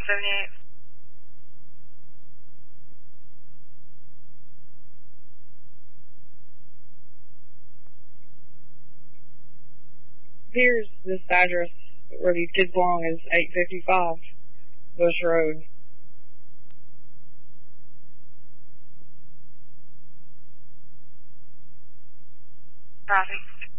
78. Here's this address where these kids belong is 855 Bush Road. Copy.